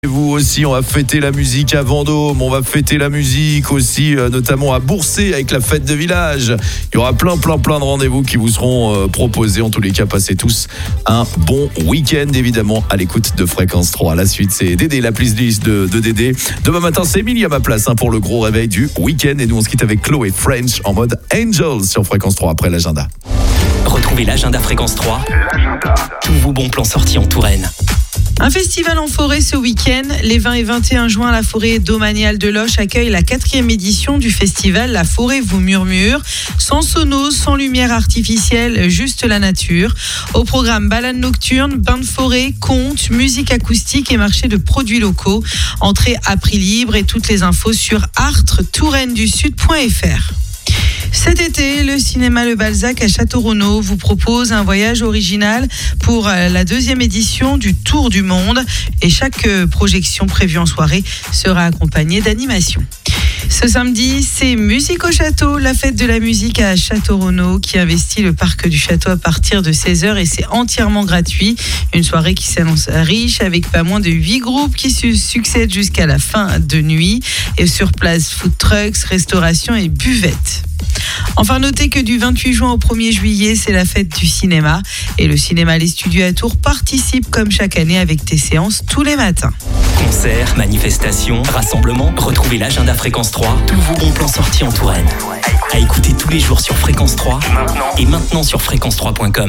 Vous aussi, on va fêter la musique à Vendôme, on va fêter la musique aussi, notamment à Bourcé avec la fête de village. Il y aura plein de rendez-vous qui vous seront proposés. En tous les cas, passez tous un bon week-end, évidemment, à l'écoute de Fréquence 3. La suite, c'est Dédé, la playlist de Dédé. Demain matin, c'est Emilie à ma place pour le gros réveil du week-end. Et nous, on se quitte avec Chloé French en mode Angel sur Fréquence 3 après l'agenda. Retrouvez l'agenda Fréquence 3. Tous vos bons plans sortis en Touraine. Un festival en forêt ce week-end. Les 20 et 21 juin, la forêt domaniale de Loches accueille la 4e édition du festival La Forêt vous murmure. Sans sonos, sans lumière artificielle, juste la nature. Au programme balade nocturne, bain de forêt, contes, musique acoustique et marché de produits locaux. Entrée à prix libre et toutes les infos sur artetourainedusud.fr. Cet été, le cinéma Le Balzac à Château-Renaud vous propose un voyage original pour la 2e édition du Tour du Monde. Et chaque projection prévue en soirée sera accompagnée d'animations. Ce samedi, c'est Musique au Château, la fête de la musique à Château-Renaud qui investit le parc du château à partir de 16h et c'est entièrement gratuit. Une soirée qui s'annonce riche avec pas moins de 8 groupes qui se succèdent jusqu'à la fin de nuit. Et sur place, food trucks, restauration et buvettes. Enfin, notez que du 28 juin au 1er juillet, c'est la fête du cinéma. Et le cinéma Les Studios à Tours participe comme chaque année avec des séances tous les matins. Concerts, manifestations, rassemblements, retrouvez l'agenda Fréquence 3. Tous vos bons plans sortis en Touraine. À écouter tous les jours sur Fréquence 3 et maintenant sur fréquence3.com.